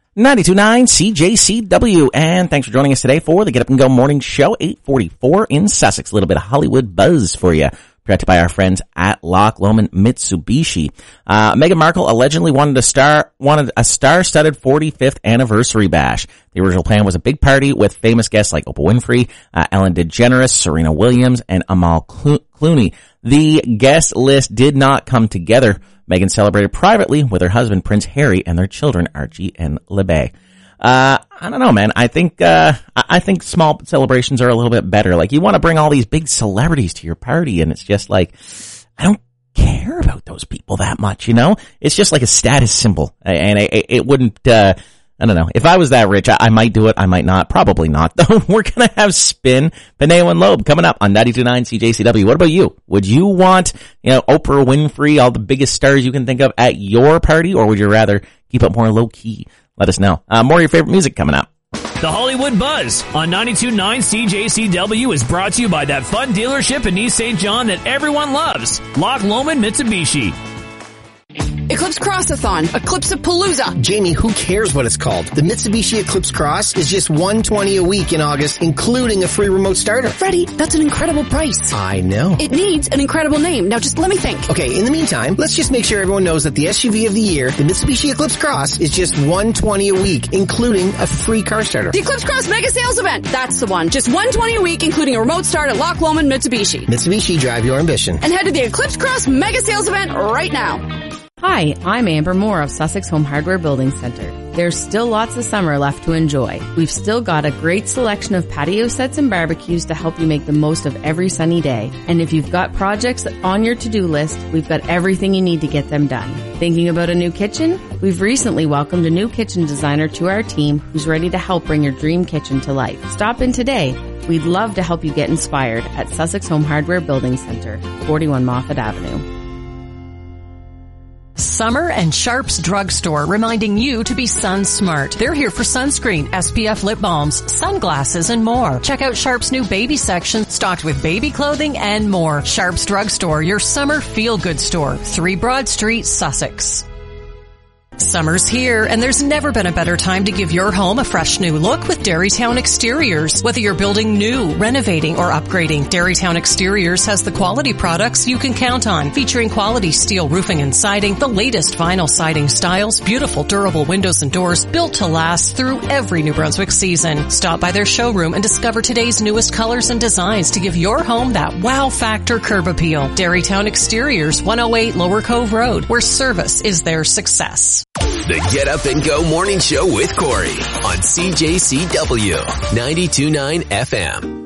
92.9 CJCW, and thanks for joining us today for the Get Up and Go Morning Show, 8:44 in Sussex. A little bit of Hollywood buzz for you, brought to you by our friends at Loch Lomond Mitsubishi. Meghan Markle allegedly wanted a star-studded 45th anniversary bash. The original plan was a big party with famous guests like Oprah Winfrey, Ellen DeGeneres, Serena Williams, and Amal Clooney. The guest list did not come together. Meghan celebrated privately with her husband, Prince Harry, and their children, Archie and Libby. I don't know, man. I think small celebrations are a little bit better. Like, you want to bring all these big celebrities to your party, and it's just like, I don't care about those people that much, you know? It's just like a status symbol, and it wouldn't, I don't know. If I was that rich, I might do it. I might not. Probably not, though. We're going to have Spin, Beneo and Loeb coming up on 92.9 CJCW. What about you? Would you want, Oprah Winfrey, all the biggest stars you can think of at your party, or would you rather keep it more low-key? Let us know. More of your favorite music coming up. The Hollywood Buzz on 92.9 CJCW is brought to you by that fun dealership in East St. John that everyone loves, Loch Lomond Mitsubishi. Eclipse Cross-a-thon, Eclipse-a-Palooza. Jamie, who cares what it's called? The Mitsubishi Eclipse Cross is just $120 a week in August, including a free remote starter. Freddie, that's an incredible price. I know. It needs an incredible name. Now just let me think. Okay, in the meantime, let's just make sure everyone knows that the SUV of the year, the Mitsubishi Eclipse Cross, is just $120 a week, including a free car starter. The Eclipse Cross Mega Sales Event. That's the one. Just $120 a week, including a remote start at Loch Lomond Mitsubishi. Mitsubishi, drive your ambition. And head to the Eclipse Cross Mega Sales Event right now. Hi, I'm Amber Moore of Sussex Home Hardware Building Center. There's still lots of summer left to enjoy. We've still got a great selection of patio sets and barbecues to help you make the most of every sunny day. And if you've got projects on your to-do list, we've got everything you need to get them done. Thinking about a new kitchen? We've recently welcomed a new kitchen designer to our team who's ready to help bring your dream kitchen to life. Stop in today. We'd love to help you get inspired at Sussex Home Hardware Building Center, 41 Moffat Avenue. Summer and Sharps Drugstore, reminding you to be sun smart. They're here for sunscreen, SPF lip balms, sunglasses, and more. Check out Sharps' new baby section, stocked with baby clothing and more. Sharps Drugstore, your summer feel-good store. 3 Broad Street, Sussex. Summer's here, and there's never been a better time to give your home a fresh new look with Derrytown Exteriors. Whether you're building new, renovating, or upgrading, Derrytown Exteriors has the quality products you can count on, featuring quality steel roofing and siding, the latest vinyl siding styles, beautiful durable windows and doors built to last through every New Brunswick season. Stop by their showroom and discover today's newest colors and designs to give your home that wow factor curb appeal. Derrytown Exteriors, 108 Lower Cove Road, where service is their success. The Get Up and Go Morning Show with Corey on CJCW 92.9 FM.